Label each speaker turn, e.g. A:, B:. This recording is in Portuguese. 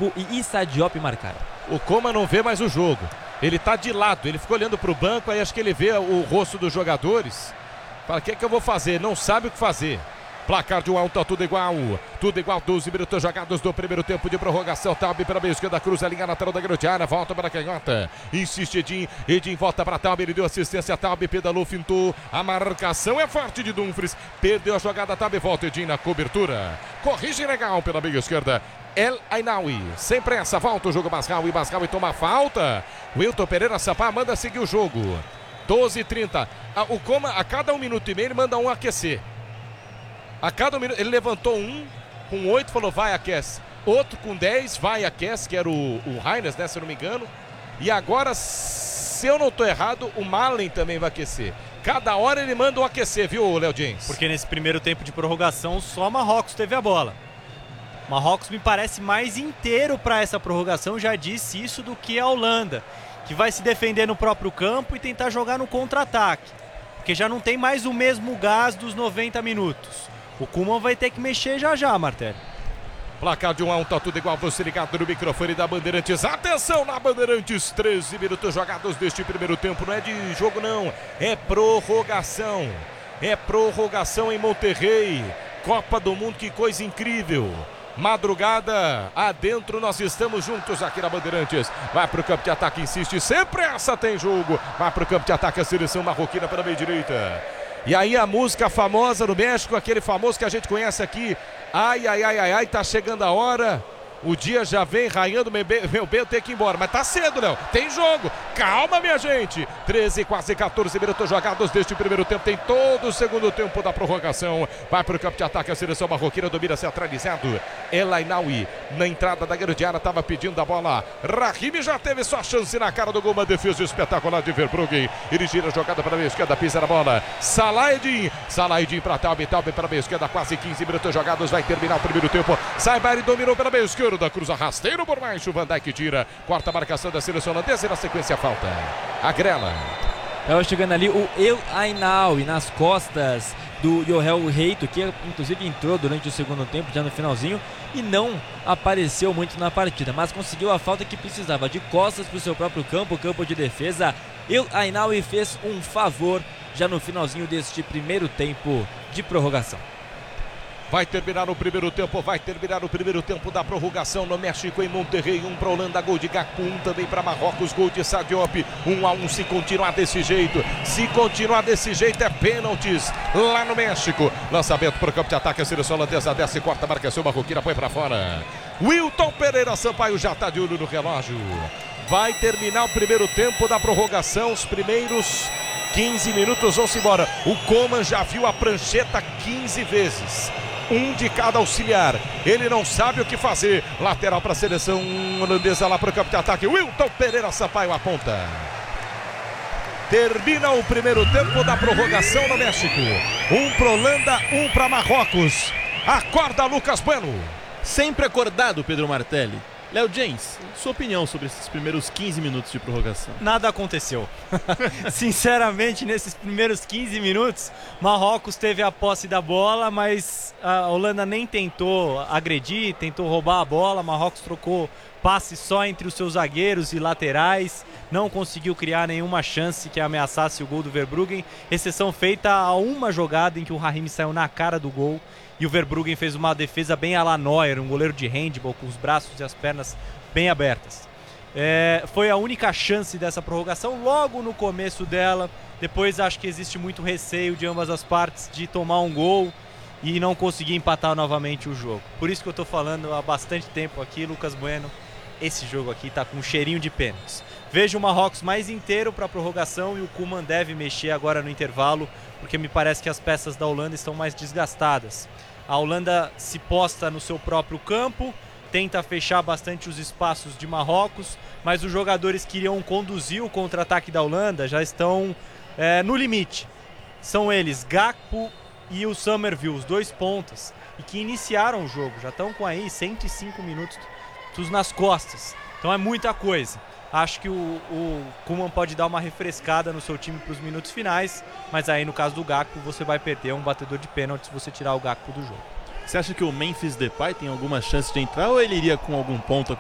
A: Gakpo e Issa Diop marcaram.
B: O Coman não vê mais o jogo. Ele tá de lado, ele ficou olhando pro banco, aí acho que ele vê o rosto dos jogadores. Fala, o que é que eu vou fazer? Não sabe o que fazer. Placar de 1-1, tá tudo igual. Tudo igual, 12 minutos jogados do primeiro tempo de prorrogação. Taube pela meia esquerda, cruza a linha lateral da grande área, volta para a canhota. Insiste Edin, Edin volta para Taube, ele deu assistência, Taube pedalou, fintou. A marcação é forte de Dumfries. Perdeu a jogada, Taube volta, Edin na cobertura. Corrige legal pela meia esquerda. El Ainaoui, sem pressa, volta o jogo Masraoui toma falta. Wilton Pereira Sapá manda seguir o jogo. 12h30. O Coman, a cada 1 minuto e meio, ele manda um aquecer. A cada 1 minuto, ele levantou um, com 8 falou vai, aquece. Outro com 10, vai, aquece, que era o Reines, né, se eu não me engano. E agora, se eu não estou errado, o Malen também vai aquecer. Cada hora ele manda um aquecer, viu, Léo James?
C: Porque nesse primeiro tempo de prorrogação, só Marrocos teve a bola. Marrocos me parece mais inteiro para essa prorrogação, já disse isso, do que a Holanda, que vai se defender no próprio campo e tentar jogar no contra-ataque. Porque já não tem mais o mesmo gás dos 90 minutos. O Koeman vai ter que mexer já, Martelli.
B: Placar de 1-1, tá tudo igual. Você ligado no microfone da Bandeirantes. Atenção na Bandeirantes, 13 minutos jogados deste primeiro tempo. Não é de jogo, não. É prorrogação. É prorrogação em Monterrey. Copa do Mundo, que coisa incrível. Madrugada adentro, nós estamos juntos aqui na Bandeirantes. Vai pro campo de ataque, insiste. Sempre essa tem jogo. Vai pro campo de ataque a seleção marroquina pela meia direita. E aí a música famosa no México, aquele famoso que a gente conhece aqui. Ai, ai, ai, ai, ai, tá chegando a hora. O dia já vem raiando, meu bem, eu tenho que ir embora. Mas tá cedo, Léo. Tem jogo. Calma, minha gente. 13, quase 14 minutos jogados deste primeiro tempo. Tem todo o segundo tempo da prorrogação. Vai pro campo de ataque a seleção marroquina. Domina centralizado. El Ainaoui na entrada da grande área. Tava pedindo a bola. Rahimi já teve sua chance na cara do gol. Uma defesa espetacular de Verbruggen. Ele gira a jogada para a meia esquerda. Pisa na bola. Salah Edin para Taube. Taube para a meia esquerda. Quase 15 minutos jogados. Vai terminar o primeiro tempo. Saibari dominou pela meia esquerda. Da cruza rasteiro por baixo, Van Dijk tira, quarta marcação da seleção holandesa e na sequência falta. Agrela.
A: Estava chegando ali o El Ainaoui nas costas do Yoel Reito, que inclusive entrou durante o segundo tempo, já no finalzinho, e não apareceu muito na partida, mas conseguiu a falta que precisava, de costas para o seu próprio campo, campo de defesa. El Ainaoui fez um favor já no finalzinho deste primeiro tempo de prorrogação.
B: Vai terminar o primeiro tempo da prorrogação no México, em Monterrey. 1 para Holanda, gol de Gakpo, 1 também para Marrocos, gol de Issa Diop. 1-1, se continuar desse jeito. Se continuar desse jeito é pênaltis lá no México. Lançamento para o campo de ataque, a seleção holandesa desce, quarta marcação, marroquina põe para fora. Wilton Pereira Sampaio já está de olho no relógio. Vai terminar o primeiro tempo da prorrogação, os primeiros 15 minutos vão-se embora. O Coman já viu a prancheta 15 vezes. Um de cada auxiliar. Ele não sabe o que fazer. Lateral para a seleção holandesa lá para o campo de ataque. Wilton Pereira Sampaio aponta. Termina o primeiro tempo da prorrogação no México. 1 para Holanda, 1 para Marrocos. Acorda, Lucas Bueno.
D: Sempre acordado, Pedro Martelli. Léo James, sua opinião sobre esses primeiros 15 minutos de prorrogação?
C: Nada aconteceu. Sinceramente, nesses primeiros 15 minutos, Marrocos teve a posse da bola, mas a Holanda nem tentou agredir, tentou roubar a bola. Marrocos trocou passe só entre os seus zagueiros e laterais, não conseguiu criar nenhuma chance que ameaçasse o gol do Verbruggen, exceção feita a uma jogada em que o Rahimi saiu na cara do gol e o Verbruggen fez uma defesa bem à la Neuer, um goleiro de handball com os braços e as pernas bem abertas. Foi a única chance dessa prorrogação, logo no começo dela. Depois acho que existe muito receio de ambas as partes de tomar um gol e não conseguir empatar novamente o jogo. Por isso que eu tô falando há bastante tempo aqui, Lucas Bueno, esse jogo aqui tá com um cheirinho de pênaltis. Vejo o Marrocos mais inteiro para a prorrogação e o Koeman deve mexer agora no intervalo, porque me parece que as peças da Holanda estão mais desgastadas. A Holanda se posta no seu próprio campo, tenta fechar bastante os espaços de Marrocos, mas os jogadores que iriam conduzir o contra-ataque da Holanda já estão no limite. São eles, Gakpo e o Summerville, os dois pontas, e que iniciaram o jogo, já estão com aí 105 minutos nas costas, então é muita coisa. Acho que o Koeman pode dar uma refrescada no seu time para os minutos finais, mas aí no caso do Gakpo você vai perder um batedor de pênalti se você tirar o Gakpo do jogo.
D: Você acha que o Memphis Depay tem alguma chance de entrar ou ele iria com algum ponto